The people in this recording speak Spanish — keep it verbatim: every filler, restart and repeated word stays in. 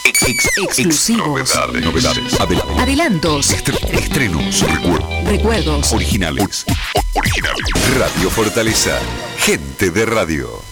Ex, ex, exclusivos. Novedades. Novedades. Adel Adelantos. Estre estrenos. Recuerdos. Recuerdos. Originales. O originales. Radio Fortaleza. Gente de radio.